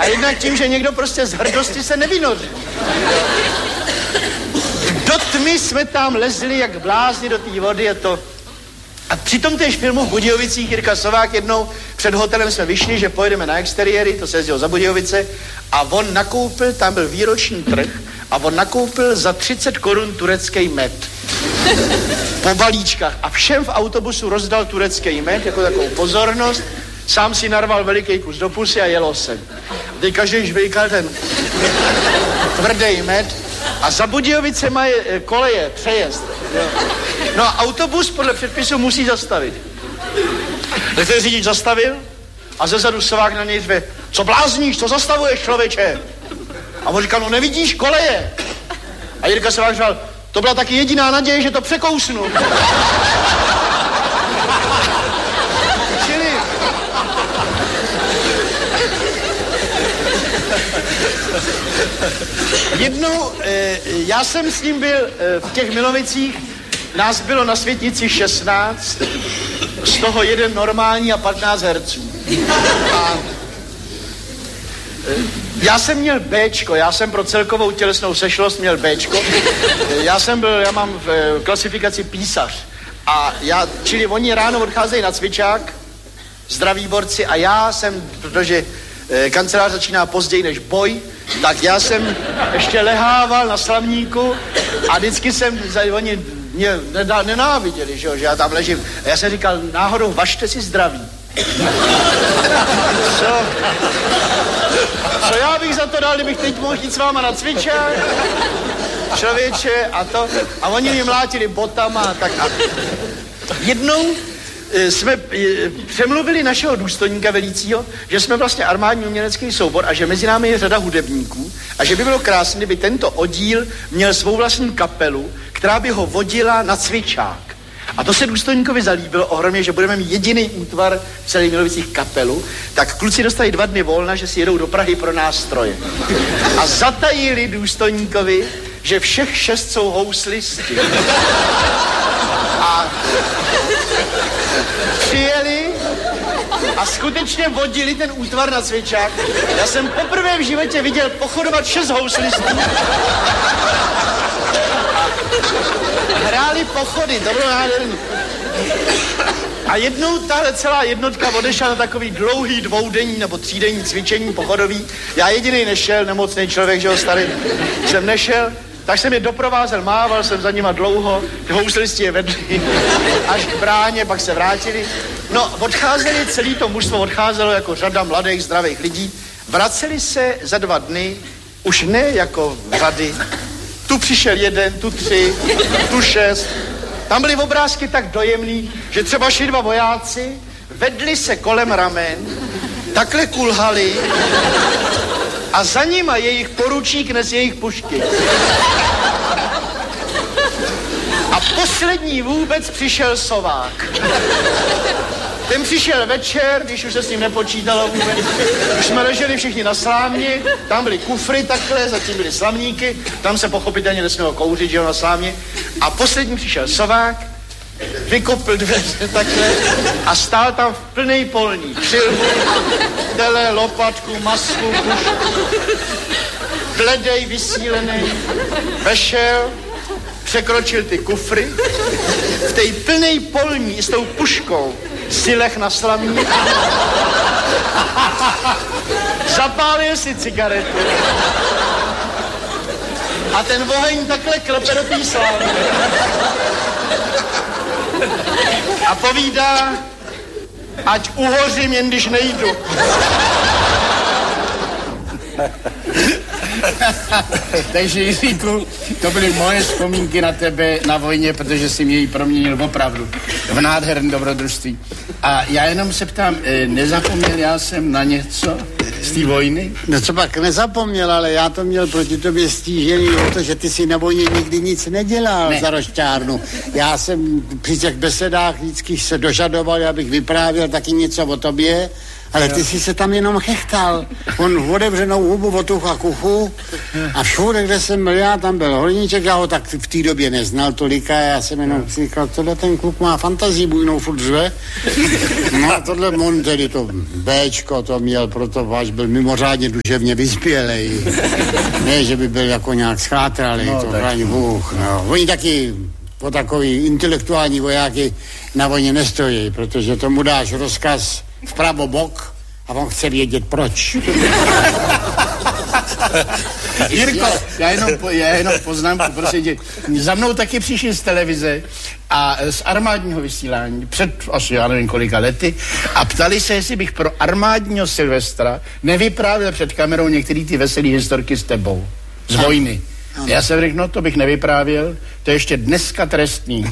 A jednak tím, že někdo prostě z hrdosti se nevynoří. Do tmy jsme tam lezli jak blázni do té vody a to. A přitom též filmu v Budějovicích Jirka Sovák jednou před hotelem jsme vyšli, že pojedeme na exteriéry, to se jezdilo za Budějovice, a on nakoupil, tam byl výroční trh, a on nakoupil za 30 korun turecký med. Po balíčkách. A všem v autobusu rozdal turecký med, jako takovou pozornost. Sám si narval veliký kus do pusy a jelo se. Teď každý žvejkal ten tvrdý med. A za Budějovice mají koleje, přejezd. Jo. No a autobus podle předpisu musí zastavit. Tak ten řidič zastavil a zezadu Sovák na něj řve: co blázníš, co zastavuješ, člověče? A on říkal: no nevidíš koleje? A Jirka Sovák říkal: to byla taky jediná naděje, že to překousnu. Čili... Jednou, já jsem s ním byl v těch Milovicích, nás bylo na Světnici 16, z toho jeden normální a 15 herců. A já jsem měl Bčko, já jsem pro celkovou tělesnou sešlost měl Bčko. Já mám v klasifikaci písař. A čili oni ráno odcházejí na cvičák, zdraví borci, a já jsem, protože kancelář začíná později než boj, tak já jsem ještě lehával na slavníku a vždycky oni mě nenáviděli, že já tam ležím. A já jsem říkal: náhodou važte si zdraví. Co já bych za to dal, kdybych teď mohl jít s váma na cvičák? Člověče a to. A oni mi mlátili botama a tak. A jednou jsme přemluvili našeho důstojníka velícího, že jsme vlastně armádní umělecký soubor a že mezi námi je řada hudebníků a že by bylo krásné, kdyby tento oddíl měl svou vlastní kapelu, která by ho vodila na cvičák. A to se důstojníkovi zalíbilo ohromně, že budeme mít jediný útvar v celých Milovicích kapelu, tak kluci dostali 2 dny volna, že si jedou do Prahy pro nástroje. A zatajili důstojníkovi, že všech 6 jsou houslisti. A přijeli a skutečně vodili ten útvar na cvičák. Já jsem poprvé v životě viděl pochodovat 6 houslistů. Hráli pochody, to bylo nádherný. A jednou tahle celá jednotka odešla na takový dlouhý 2denní nebo 3denní cvičení pochodový. Já jediný nešel, nemocný člověk, že ho starý, jsem nešel. Tak jsem je doprovázel, mával jsem za nima dlouho, ty houslisti je vedli až k bráně, pak se vrátili. No, odcházeli, celý to mužstvo odcházelo jako řada mladých, zdravých lidí. Vraceli se za 2 dny, už ne jako řady. Tu přišel 1, tu 3, tu 6. Tam byly obrázky tak dojemný, že třeba šli 2 vojáci, vedli se kolem ramen, takhle kulhali a za nima jejich poručík nes jejich pušky. A poslední vůbec přišel Sovák. Ten přišel večer, když už se s ním nepočítalo vůbec. Už jsme leželi všichni na slámě, tam byly kufry takhle, zatím byly slamníky, tam se pochopitelně nesmělo kouřit, že jo, na slámě. A poslední přišel Sovák, vykopl dveře takhle a stál tam v plnej polní. Přilbu, tele, lopatku, masku, pušku. Bledej, vysílený, vešel, překročil ty kufry, v té plnej polní s tou puškou si leh na slamník, zapálil si cigaretu a ten oheň takhle klepe do té slávy. A povídá: ať uhořím, jen když nejdu. Takže Jiříku, to byly moje vzpomínky na tebe na vojně, protože jsi mě ji proměnil opravdu v nádherné dobrodružství. A já jenom se ptám, nezapomněl já jsem na něco z té vojny? No co pak nezapomněl, ale já to měl proti tobě stížený o to, že ty si na vojně nikdy nic nedělal za rošťárnu. Já jsem při těch besedách vždycky se dožadoval, abych vyprávěl taky něco o tobě Ale ty jsi se tam jenom chechtal. On otevřenou hubu otuch a kuchu a všude, kde jsem byl já, tam byl horníček, já ho tak v té době neznal tolika, já jsem jenom říkal, tohle ten kluk má fantazii bujnou, furt řve. No a tohle on tedy to Bčko to měl, proto až byl mimořádně duševně vyspělej. Ne, že by byl jako nějak schátralý, no, to chráň Bůh. No. Oni taky po takový intelektuální vojáky na vojně nestojí, protože tomu dáš rozkaz vpravo bok a on chce vědět proč. Jirko, já jenom poznámku, prosím tě. Za mnou taky přišli z televize a z armádního vysílání před asi já nevím kolika lety a ptali se, jestli bych pro armádního Silvestra nevyprávěl před kamerou některé ty veselé historky s tebou. Z vojny. Ano. Já jsem řekl, no to bych nevyprávěl, to je ještě dneska trestný.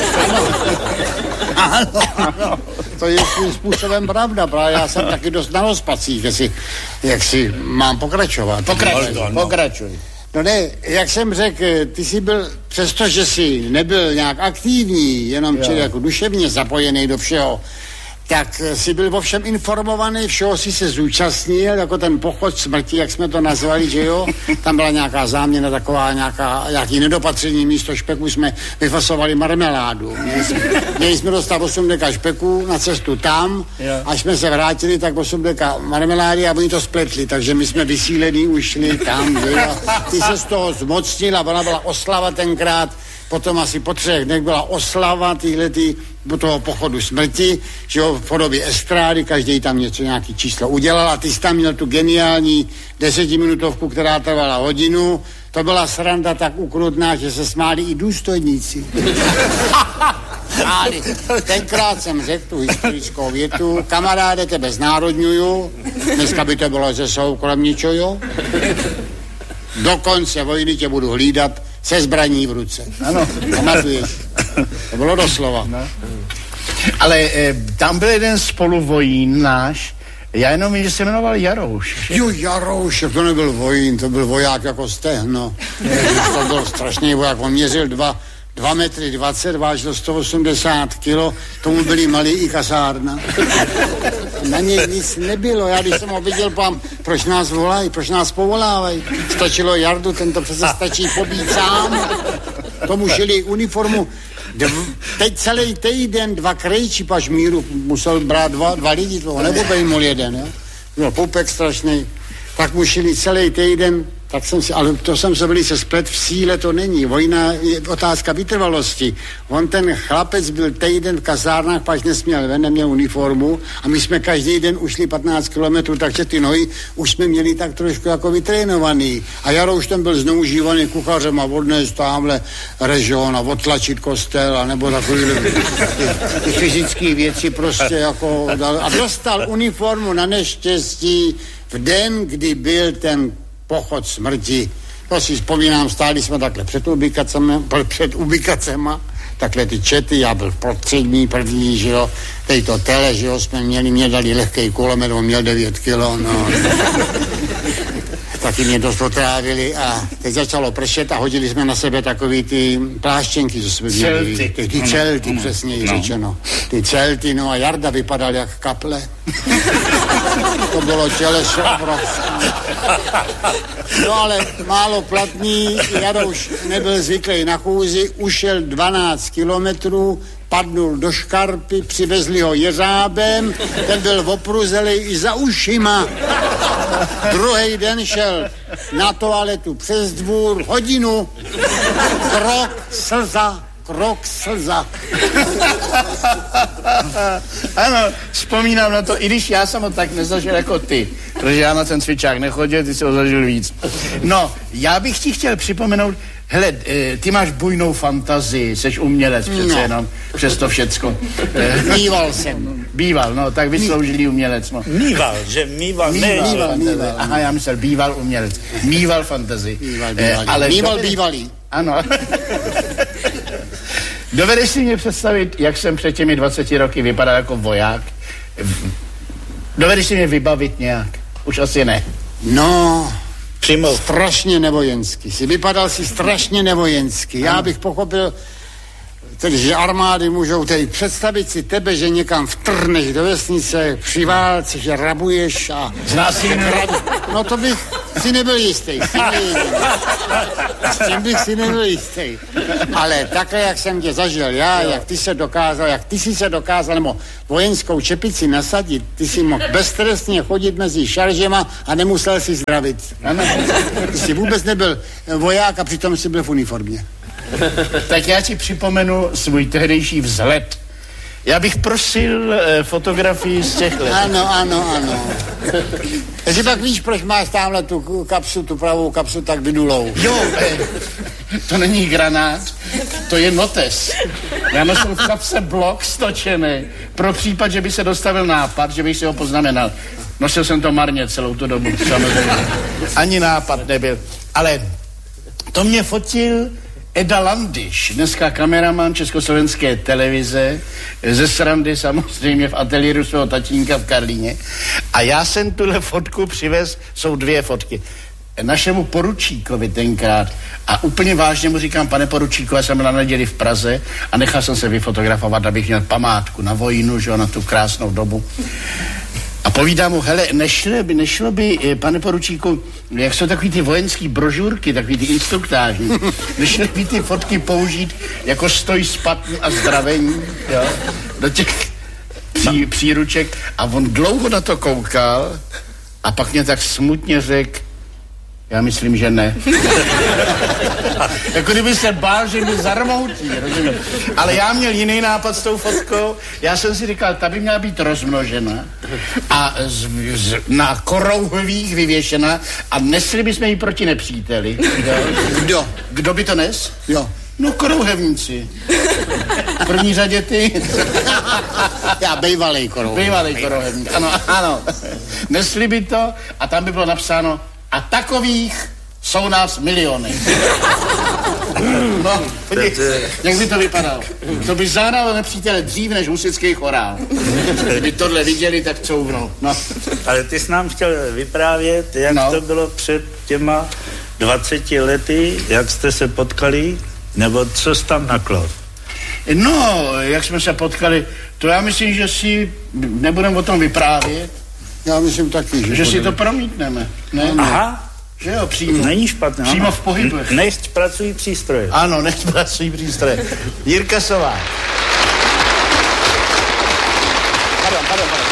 Ano. To je svým způsobem pravda, právě já jsem taky dost na rozpacích, jak si mám pokračovat. Pokračuj. No ne, jak jsem řekl, ty jsi byl, přestože jsi nebyl nějak aktivní, jenom čili jako duševně zapojený do všeho, tak si byl o všem informovaný, všeho si se zúčastnil, jako ten pochod smrti, jak jsme to nazvali, že jo? Tam byla nějaká záměna, taková nějaký nedopatření, místo špeku jsme vyfasovali marmeládu. Měli jsme dostat 8 deka špeku na cestu tam, až jsme se vrátili, tak 8 deka marmelády a oni to spletli, takže my jsme vysílení ušli tam, že jo? Ty se z toho zmocnil a ona byla oslava tenkrát, potom asi po 3 dnech byla oslava toho pochodu smrti, že jo, v podobě estrády, každý tam nějaký číslo udělal a ty jsi tam měl tu geniální 10minutovku, která trvala hodinu. To byla sranda tak ukrutná, že se smáli i důstojníci. Tenkrát jsem řekl tu historickou větu, kamaráde, tebe znárodňuju, dneska by to bylo ze soukromničoju, do konce vojny tě budu hlídat se zbraní v ruce. Ano. Pamatuješ? To bylo doslova. No. Ale tam byl jeden spoluvojín náš, já jenom vím, že se jmenoval Jarouš. Jo, Jarouš, to nebyl vojín, to byl voják jako stehno. To byl strašný voják, on měřil 2 metry 20, vážil 180 kilo, tomu byli malý i kasárna. Na něj nic nebylo, já když jsem ho viděl, proč nás volají, proč nás povolávají. Stačilo Jardu, tento přece stačí pobít sám. Tomu šili uniformu. Teď celý týden 2 krejči, paž míru musel brát 2 lidi, toho nebo bejmul jeden, jo. Byl pupek strašný. Tak mu šili celý týden, ale to jsem se velice splet, v síle to není. Vojna je otázka vytrvalosti. On ten chlapec byl týden v kasárnách, pač nesměl ven, neměl uniformu a my jsme každý den ušli 15 kilometrů, takže ty nohy už jsme měli tak trošku jako vytrénovaný. A Jaro už tam byl zneužívaný kuchařem a odnes tamhle režon a odtlačit kostel a nebo takovýhle ty fyzické věci prostě jako a dostal uniformu na neštěstí v den, kdy byl ten pochod smrti. To si vzpomínám, stáli jsme takhle před ubikacema, takhle ty čety, já byl prostřední, první, že jo, tejto tele, že jo, mě dali lehkej kulomet, on měl 9 kilo, no. Taky mě dost otrávili a teď začalo pršet a hodili jsme na sebe takový ty pláštěnky, co jsme měli. Ty čelty, přesněji řečeno. Ty čelty, no a Jarda vypadal jak kaple. To bylo těleso obrovské. No ale málo platný, Jarouš nebyl zvyklý na chůzi, ušel 12 kilometrů, padnul do škarpy, přivezli ho jeřábem, ten byl opruzelej i za ušima. Druhý den šel na toaletu přes dvůr, hodinu, krok slza. Ano, vzpomínám na to, i když já jsem ho tak nezažil jako ty, protože já na ten cvičák nechodil, ty jsi ho zažil víc. No, já bych ti chtěl připomenout, hele, ty máš bujnou fantazii, seš umělec přece jenom, přes to všecko. Mýval jsem. Býval, no, tak vysloužilý umělec. No. Mýval. Aha, já myslel, býval umělec. Mýval fantazii. Mýval bývalý. Ano. Dovedeš si mě představit, jak jsem před těmi 20 roky vypadal jako voják? Dovedeš si mě vybavit nějak? Už asi ne. No, strašně nevojensky. Vypadal si strašně nevojensky. Já bych pochopil, tedy že armády můžou teď představit si tebe, že někam vtrhneš do vesnice při válce, že rabuješ a... No to bych si nebyl jistý. S tím bych si nebyl jistý. Ale takhle, jak jsem tě zažil já, jak ty jsi se dokázal, nebo vojenskou čepici nasadit, ty si mohl beztrestně chodit mezi šaržema a nemusel si zdravit. Ty jsi vůbec nebyl voják a přitom jsi byl v uniformě. Tak já ti připomenu svůj tehdejší vzhled. Já bych prosil fotografii z těch let. Ano. Takže pak víš, proč máš tamhle tu kapsu, tu pravou kapsu tak vydulou. Jo, to není granát, to je notes. Já nosil v kapse blok stočený pro případ, že by se dostavil nápad, že bych si ho poznamenal. Nosil jsem to marně celou tu dobu, samozřejmě. Ani nápad nebyl. Ale to mě fotil Eda Landyš, dneska kameraman Československé televize, ze srandy samozřejmě v ateliéru svého tatínka v Karlíně. A já jsem tuhle fotku přivez, jsou 2 fotky, našemu poručíkovi tenkrát. A úplně vážně mu říkám, pane poručíku, já jsem byl na neděli v Praze a nechal jsem se vyfotografovat, abych měl památku na vojnu, že na tu krásnou dobu. A povídám mu, hele, nešlo by, pane poručíku, jak jsou takový ty vojenský brožurky, takový ty instruktážní, nešlo by ty fotky použít jako stoj spatný a zdravení, jo, do těch příruček. A on dlouho na to koukal a pak mě tak smutně řekl, já myslím, že ne. Jako kdyby se bál, že mi zarmoutí, rozumím. Ale já měl jiný nápad s tou fotkou. Já jsem si říkal, ta by měla být rozmnožena a na korouhvích vyvěšena a nesli bychom ji proti nepříteli. Kdo? Kdo by to nes? Jo. No korouhevníci. V první řadě ty. Já bejvalej korouhevník. Ano. Nesli by to a tam by bylo napsáno a takových jsou nás miliony. No, jak by to vypadalo? To by zahralo nepřítele dřív než husický chorál. Kdyby tohle viděli, tak couvnou. No. Ale ty jsi nám chtěl vyprávět, jak to bylo před těma 20 lety, jak jste se potkali, nebo co jsi tam naklad? No, jak jsme se potkali, to já myslím, že si nebudeme o tom vyprávět. Já myslím taky, že si to promítneme. Ne? Aha. Že jo, přímo. Není špatné. Přímo v pohybech. Nechť pracují přístroje. Ano, nechť pracují přístroje. Jirka Sovák. Pardon.